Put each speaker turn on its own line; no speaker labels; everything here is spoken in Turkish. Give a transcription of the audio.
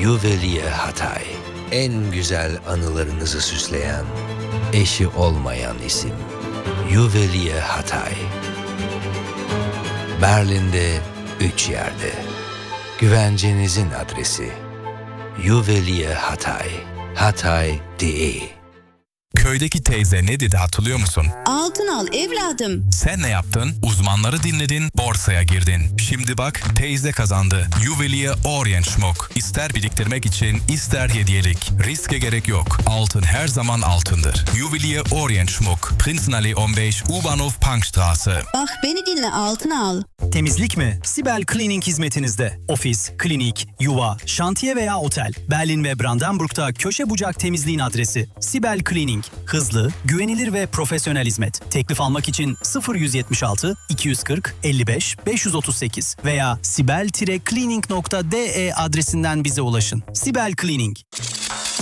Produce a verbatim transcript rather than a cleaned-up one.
Juvelier Hatay. En güzel anılarınızı süsleyen, eşi olmayan isim. Juvelier Hatay. Berlin'de üç yerde. Güvencenizin adresi. Juvelier Hatay. Hatay nokta de.
Köydeki teyze ne dedi hatırlıyor musun?
Altın al evladım.
Sen ne yaptın? Uzmanları dinledin, borsaya girdin. Şimdi bak teyze kazandı. Juvelier Orient Schmuck. İster biriktirmek için, ister hediyelik. Riske gerek yok. Altın her zaman altındır. Juvelier Orient Schmuck. Prinzenallee on beş, U-Bahnhof Punkstraße.
Bak beni dinle, altın al.
Temizlik mi? Sibel Cleaning hizmetinizde. Ofis, klinik, yuva, şantiye veya otel. Berlin ve Brandenburg'da köşe bucak temizliğin adresi. Sibel Cleaning. Hızlı, güvenilir ve profesyonel hizmet. Teklif almak için sıfır yüz yetmiş altı iki yüz kırk elli beş beş yüz otuz sekiz veya sibel cleaning nokta de adresinden bize ulaşın. Sibel Cleaning.